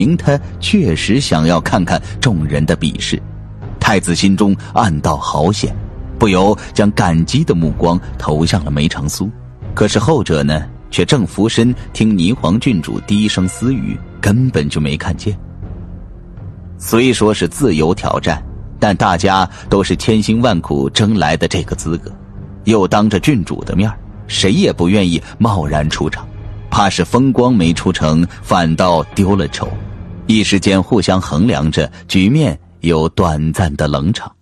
他确实想要看看众人的比试。太子心中暗道好险，不由将感激的目光投向了梅长苏。可是后者呢，却正俯身听霓凰郡主低声私语，根本就没看见。虽说是自由挑战，但大家都是千辛万苦争来的这个资格，又当着郡主的面，谁也不愿意贸然出场，怕是风光没出成，反倒丢了丑。一时间互相衡量着，局面有短暂的冷场。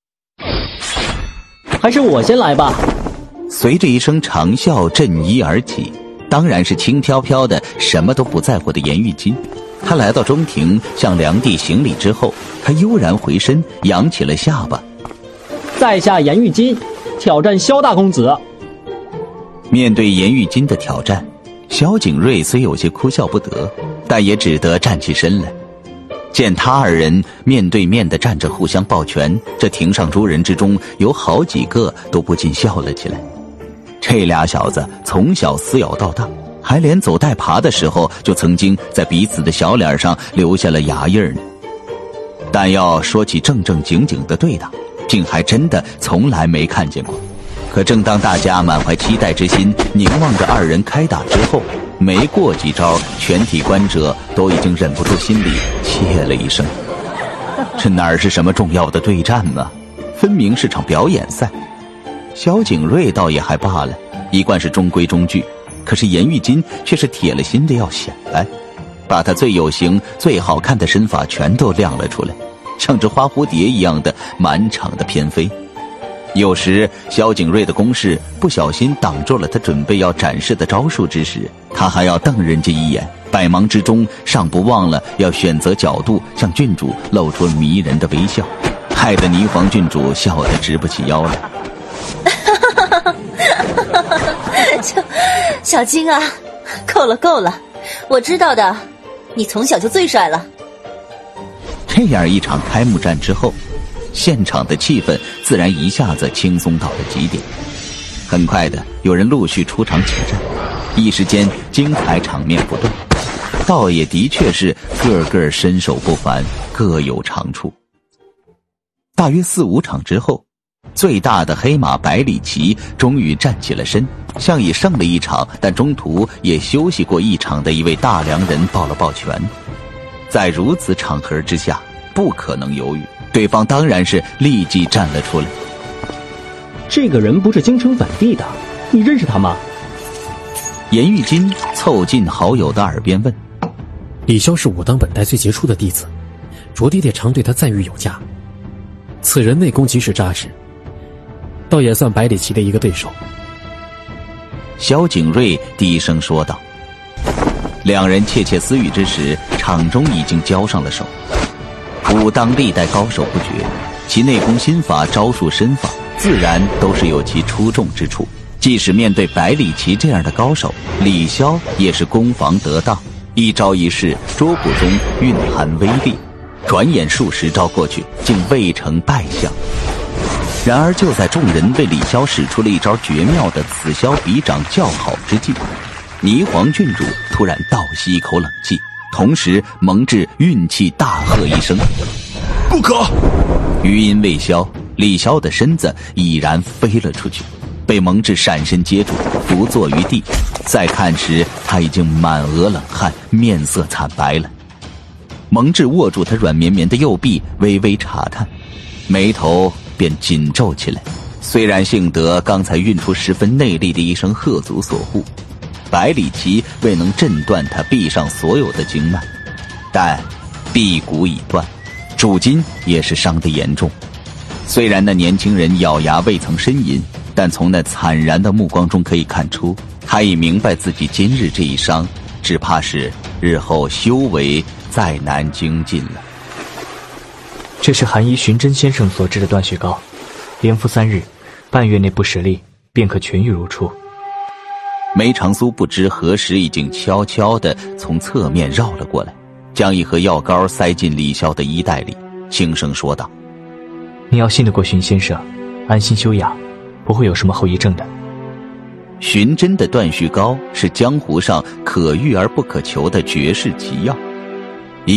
还是我先来吧。 随着一声长啸震衣而起，当然是轻飘飘的什么都不在乎的颜玉金。他来到中庭，向梁帝行礼之后，他悠然回身，扬起了下巴。 在下颜玉金，挑战萧大公子。 面对颜玉金的挑战，萧景睿虽有些哭笑不得，但也只得站起身来。见他二人面对面地站着互相抱拳，这庭上诸人之中有好几个都不禁笑了起来。这俩小子从小撕咬到大，还连走带爬的时候就曾经在彼此的小脸上留下了牙印呢。但要说起正正经经的对打，竟还真的从来没看见过。可正当大家满怀期待之心凝望着二人开打之后，没过几招，全体观者都已经忍不住心里切了一声。这哪是什么重要的对战呢？分明是场表演赛。萧景睿倒也还罢了，一贯是中规中矩，可是颜玉金却是铁了心的要显摆，把他最有型最好看的身法全都亮了出来，像只花蝴蝶一样的满场的翩飞。有时萧景睿的攻势不小心挡住了他准备要展示的招数之时，他还要瞪人家一眼，百忙之中尚不忘了要选择角度向郡主露出迷人的微笑，害得霓凰郡主笑得直不起腰来。 小金啊，够了够了，我知道的，你从小就最帅了。 这样一场开幕战之后，现场的气氛自然一下子轻松到了极点。很快的，有人陆续出场起战，一时间精彩场面不断，倒也的确是个个身手不凡，各有长处。大约4、5场之后，最大的黑马百里奇终于站起了身，向已胜了一场但中途也休息过一场的一位大梁人抱了抱拳。在如此场合之下，不可能犹豫，对方当然是立即站了出来。 这个人不是京城本地的，你认识他吗？ 颜玉金凑近好友的耳边问。 李萧是武当本代最杰出的弟子，卓爹爹常对他赞誉有加。此人内功即使扎实，倒也算百里奇的一个对手。 萧景睿低声说道。两人窃窃私语之时，场中已经交上了手。武当历代高手不绝，其内功心法招数身法自然都是有其出众之处。即使面对百里奇这样的高手，李萧也是攻防得当，一招一式捉捕中蕴含威力，转眼数十招过去，竟未成败相。然而就在众人为李萧使出了一招绝妙的此消彼长叫好之际，霓凰郡主突然倒吸一口冷气，同时蒙挚运气大喝一声： 不可！ 余音未消，李萧的身子已然飞了出去，被蒙挚闪身接住，伏坐于地。再看时，他已经满额冷汗，面色惨白了。蒙挚握住他软绵绵的右臂，微微查探，眉头便紧皱起来。虽然幸得刚才运出十分内力的一声喝阻所护，百里奇未能震断他臂上所有的经脉，但臂骨已断，主筋也是伤得严重。虽然那年轻人咬牙未曾呻吟，但从那惨然的目光中可以看出，他已明白自己今日这一伤，只怕是日后修为再难精进了。 这是韩医寻真先生所制的断血膏，连服3日，半月内不使力，便可痊愈如初。 梅长苏不知何时已经悄悄地从侧面绕了过来，将一盒药膏塞进李萧的衣袋里，轻声说道： 你要信得过荀先生，安心休养，不会有什么后遗症的。 寻真的断续膏是江湖上可遇而不可求的绝世奇药，